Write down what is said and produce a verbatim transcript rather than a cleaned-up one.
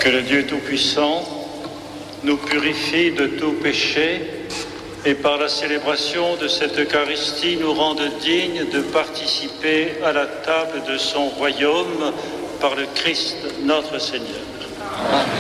Que le Dieu Tout-Puissant nous purifie de tout péché et par la célébration de cette Eucharistie nous rende dignes de participer à la table de son royaume par le Christ notre Seigneur. Amen.